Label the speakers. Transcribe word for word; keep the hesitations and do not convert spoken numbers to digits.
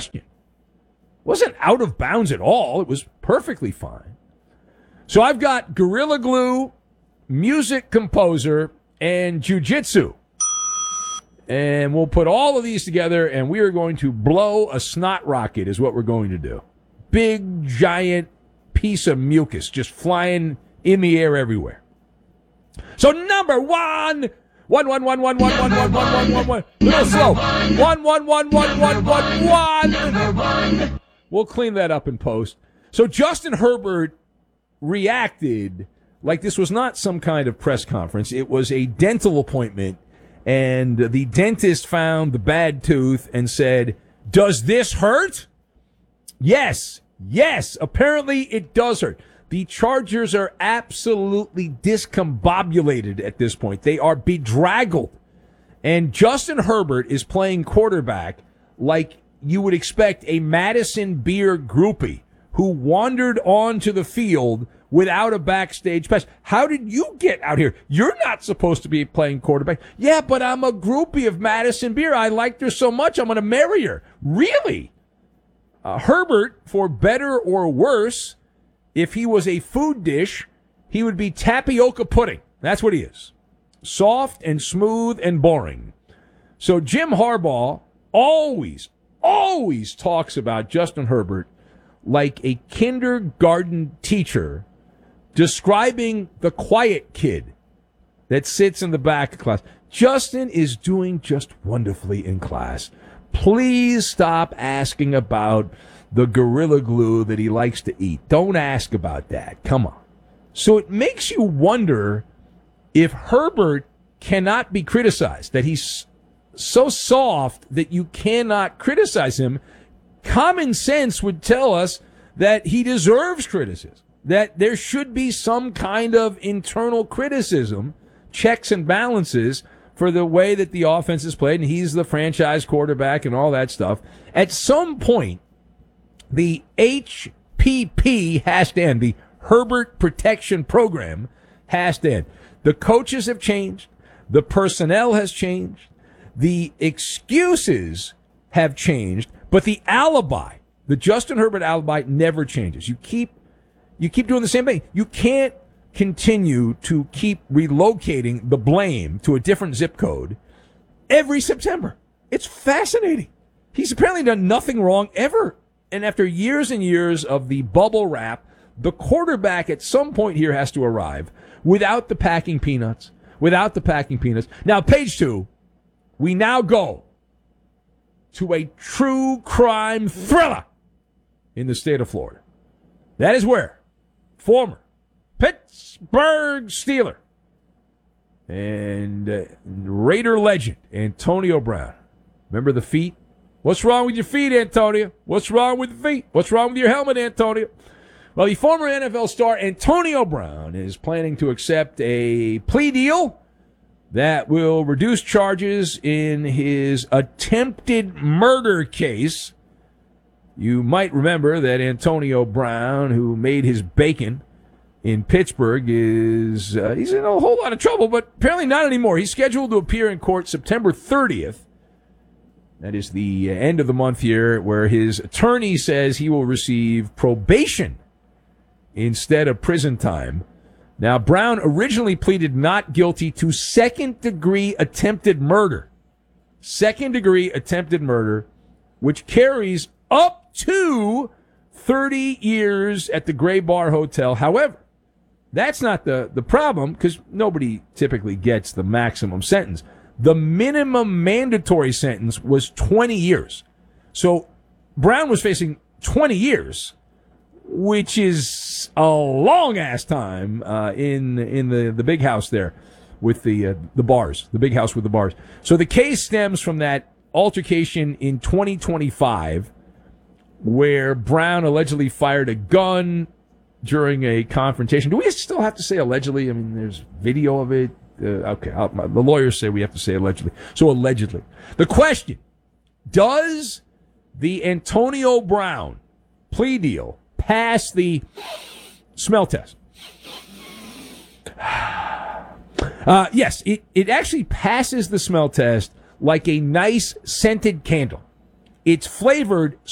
Speaker 1: question. It wasn't out of bounds at all. It was perfectly fine. So I've got Gorilla Glue, music composer, and jiu-jitsu. And we'll put all of these together, and we are going to blow a snot rocket is what we're going to do. Big, giant piece of mucus just flying in the air everywhere. So number one, one, one, one, one, one, one, one, one, one, one, one. A little slow. One, one, one, one, one, one, one. We'll clean that up in post. So Justin Herbert reacted like this was not some kind of press conference. It was a dental appointment, and the dentist found the bad tooth and said, "Does this hurt?" Yes, yes, apparently it does hurt. The Chargers are absolutely discombobulated at this point. They are bedraggled. And Justin Herbert is playing quarterback like you would expect a Madison Beer groupie who wandered onto the field without a backstage pass. How did you get out here? You're not supposed to be playing quarterback. Yeah, but I'm a groupie of Madison Beer. I liked her so much, I'm going to marry her. Really? Uh, Herbert, for better or worse, if he was a food dish, he would be tapioca pudding. That's what he is. Soft and smooth and boring. So Jim Harbaugh always, always talks about Justin Herbert like a kindergarten teacher describing the quiet kid that sits in the back of class. Justin is doing just wonderfully in class. Please stop asking about the Gorilla Glue that he likes to eat. Don't ask about that. Come on. So it makes you wonder if Herbert cannot be criticized, that he's so soft that you cannot criticize him. Common sense would tell us that he deserves criticism, that there should be some kind of internal criticism, checks and balances for the way that the offense is played, and he's the franchise quarterback and all that stuff. At some point, the H P P has to end. The Herbert Protection Program has to end. The coaches have changed. The personnel has changed. The excuses have changed. But the alibi, the Justin Herbert alibi, never changes. You keep, you keep doing the same thing. You can't continue to keep relocating the blame to a different zip code every September. It's fascinating. He's apparently done nothing wrong ever. And after years and years of the bubble wrap, the quarterback at some point here has to arrive without the packing peanuts, without the packing peanuts. Now, page two, we now go to a true crime thriller in the state of Florida. That is where former Pittsburgh Steeler and uh, Raider legend Antonio Brown. Remember the feet? What's wrong with your feet, Antonio? What's wrong with the feet? What's wrong with your helmet, Antonio? Well, the former N F L star Antonio Brown is planning to accept a plea deal that will reduce charges in his attempted murder case. You might remember that Antonio Brown, who made his bacon in Pittsburgh, is uh, he's in a whole lot of trouble, but apparently not anymore. He's scheduled to appear in court September thirtieth. That is the end of the month here, where his attorney says he will receive probation instead of prison time. Now, Brown originally pleaded not guilty to second-degree attempted murder. Second-degree attempted murder, which carries up to thirty years at the Gray Bar Hotel. However, that's not the, the problem, because nobody typically gets the maximum sentence. The minimum mandatory sentence was twenty years. So Brown was facing twenty years, which is a long-ass time uh, in in the, the big house there with the uh, the bars, the big house with the bars. So the case stems from that altercation in twenty twenty-five where Brown allegedly fired a gun during a confrontation. Do we still have to say allegedly? I mean, there's video of it. Uh, okay, I'll, my, the lawyers say we have to say allegedly. So allegedly. The question, does the Antonio Brown plea deal pass the smell test? Uh, yes, it, it actually passes the smell test like a nice scented candle. It's flavored